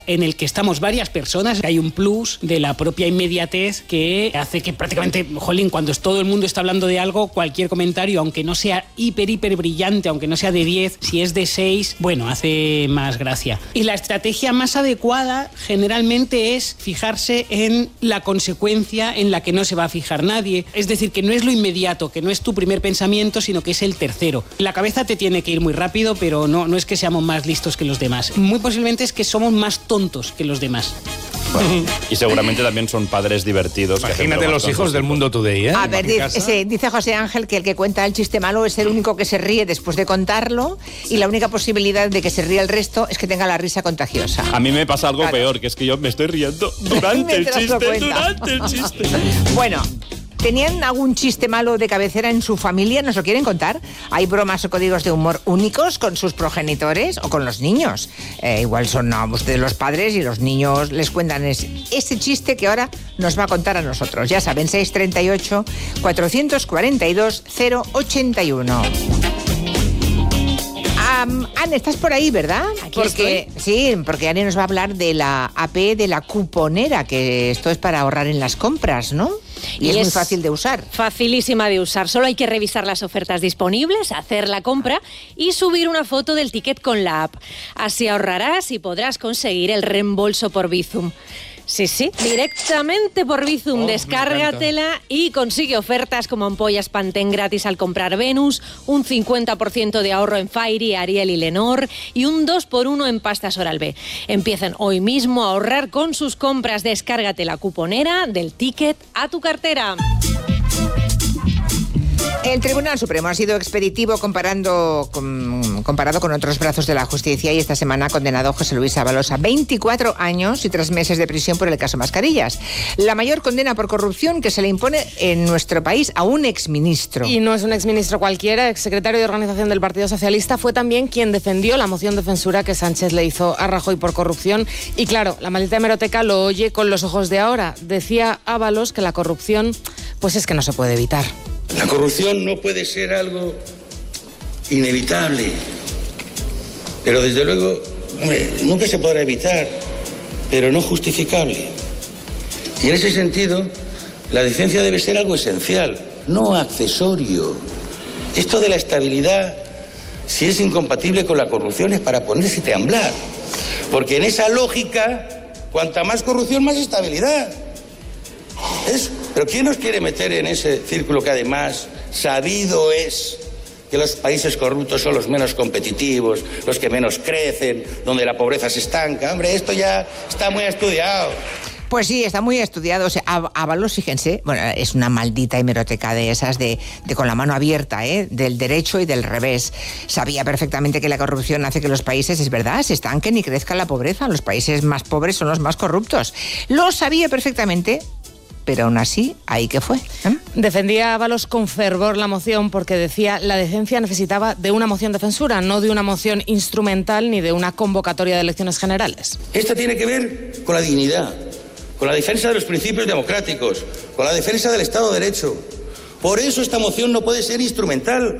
en el que estamos varias personas. Hay un plus de la propia inmediatez que hace que prácticamente, jolín, cuando todo el mundo está hablando de algo, cualquier comentario, aunque no sea hiper brillante, aunque no sea de 10, si es de 6, bueno, hace más gracia. Y la estrategia más adecuada generalmente es fijarse en la consecuencia en la que no se va a fijar nadie. Es decir, que no es lo inmediato, que no es tu primer pensamiento, sino que es el tercero. La cabeza te tiene que ir muy rápido, pero no es que seamos más listos que los demás. Muy posiblemente es que somos más tontos que los demás. Bueno, y seguramente también son padres divertidos. Imagínate los hijos del Mundo Today, ¿eh? A ver, dice José Ángel que el que cuenta el chiste malo es el único que se ríe después de contarlo, y la única posibilidad de que se ría el resto es que tenga la risa contagiosa. A mí me pasa algo peor, que es que yo me estoy riendo durante el chiste. Bueno, ¿tenían algún chiste malo de cabecera en su familia? ¿Nos lo quieren contar? ¿Hay bromas o códigos de humor únicos con sus progenitores o con los niños? Igual son ustedes los padres y los niños les cuentan ese chiste que ahora nos va a contar a nosotros. Ya saben, 638-442-081. Anne, estás por ahí, ¿verdad? Sí, porque Anne nos va a hablar de la AP de la cuponera, que esto es para ahorrar en las compras, ¿no? Y es muy fácil de usar. Facilísima de usar. Solo hay que revisar las ofertas disponibles, hacer la compra y subir una foto del ticket con la app. Así ahorrarás y podrás conseguir el reembolso por Bizum. Sí, directamente por Bizum. Descárgatela y consigue ofertas como ampollas Pantene gratis al comprar Venus, un 50% de ahorro en Fairy, Ariel y Lenor y un 2x1 en pastas Oral-B. Empiezan hoy mismo a ahorrar con sus compras. Descárgate la cuponera del ticket a tu cartera. El Tribunal Supremo ha sido expeditivo comparado con otros brazos de la justicia, y esta semana ha condenado a José Luis Ábalos a 24 años y 3 meses de prisión por el caso Mascarillas. La mayor condena por corrupción que se le impone en nuestro país a un exministro. Y no es un exministro cualquiera, exsecretario de Organización del Partido Socialista, fue también quien defendió la moción de censura que Sánchez le hizo a Rajoy por corrupción. Y claro, la maldita hemeroteca lo oye con los ojos de ahora. Decía Ábalos que la corrupción, pues es que no se puede evitar. La corrupción no puede ser algo inevitable, pero desde luego, nunca se podrá evitar, pero no justificable. Y en ese sentido, la decencia debe ser algo esencial, no accesorio. Esto de la estabilidad, si es incompatible con la corrupción, es para ponerse a temblar, porque en esa lógica, cuanta más corrupción, más estabilidad. Pero ¿quién nos quiere meter en ese círculo que además sabido es que los países corruptos son los menos competitivos, los que menos crecen, donde la pobreza se estanca? Hombre, esto ya está muy estudiado. Pues sí, está muy estudiado. O sea, Ábalos, fíjense, bueno, es una maldita hemeroteca de esas de con la mano abierta, del derecho y del revés. Sabía perfectamente que la corrupción hace que los países, es verdad, se estanquen y crezca la pobreza. Los países más pobres son los más corruptos. Lo sabía perfectamente, pero aún así, ahí que fue. Defendía Ábalos con fervor la moción porque decía la decencia necesitaba de una moción de censura, no de una moción instrumental ni de una convocatoria de elecciones generales. Esta tiene que ver con la dignidad, con la defensa de los principios democráticos, con la defensa del Estado de Derecho. Por eso esta moción no puede ser instrumental.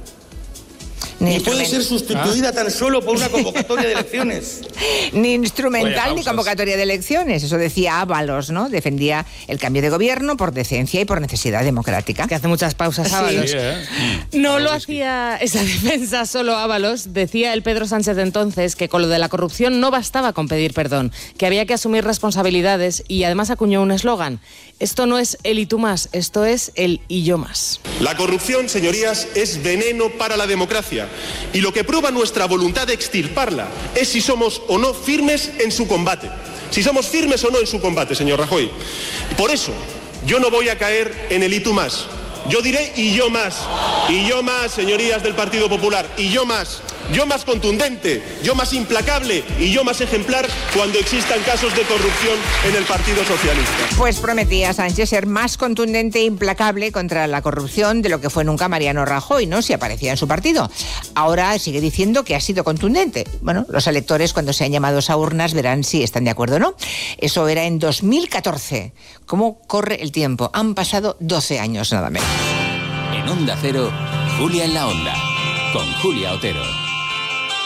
Ni puede ser sustituida tan solo por una convocatoria de elecciones. Ni instrumental ni convocatoria de elecciones. Eso decía Ábalos, ¿no? Defendía el cambio de gobierno por decencia y por necesidad democrática. Que hace muchas pausas Ábalos. Sí, No lo hacía esa defensa solo Ábalos. Decía el Pedro Sánchez de entonces que con lo de la corrupción no bastaba con pedir perdón, que había que asumir responsabilidades, y además acuñó un eslogan: esto no es el y tú más, esto es el y yo más. La corrupción, señorías, es veneno para la democracia. Y lo que prueba nuestra voluntad de extirparla es si somos o no firmes en su combate. Si somos firmes o no en su combate, señor Rajoy. Por eso, yo no voy a caer en el y tú más. Yo diré y yo más. Y yo más, señorías del Partido Popular. Y yo más. Yo más contundente, yo más implacable y yo más ejemplar cuando existan casos de corrupción en el Partido Socialista. Pues prometía Sánchez ser más contundente e implacable contra la corrupción de lo que fue nunca Mariano Rajoy, ¿no? Si aparecía en su partido. Ahora sigue diciendo que ha sido contundente. Bueno, los electores, cuando sean llamados a urnas, verán si están de acuerdo o no. Eso era en 2014. ¿Cómo corre el tiempo? Han pasado 12 años nada menos. En Onda Cero, Julia en la Onda, con Julia Otero.